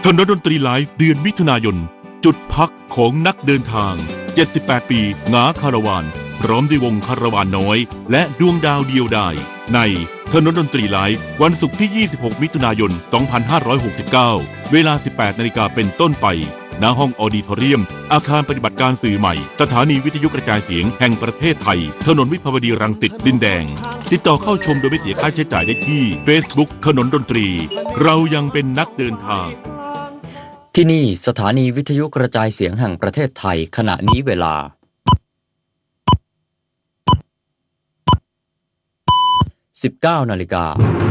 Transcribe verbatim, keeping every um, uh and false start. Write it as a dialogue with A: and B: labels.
A: ถนนดนตรีไลฟ์เดือนมิถุนายนจุดพักของนักเดินทางเจ็ดสิบแปดปีหงาคาราวานพร้อมด้วยวงคาราวานน้อยและดวงดาวเดียวดายในถนนดนตรีไลฟ์วันศุกร์ที่ยี่สิบหกมิถุนายนสองพันห้าร้อยหกสิบเก้าเวลา สิบแปดนาฬิกาเป็นต้นไปณห้องออดิทอเรียมอาคารปฏิบัติการสื่อใหม่สถานีวิทยุกระจายเสียงแห่งประเทศไทยถนนวิภาวดีรังสิตดินแดงติดต่อเข้าชมโดยไม่เสียค่าใช้จ่ายได้ที่ Facebook ถนนดนตรีเรายังเป็นนักเดินทาง
B: ที่นี่สถานีวิทยุกระจายเสียงแห่งประเทศไทยขณะนี้เวลา สิบเก้านาฬิกา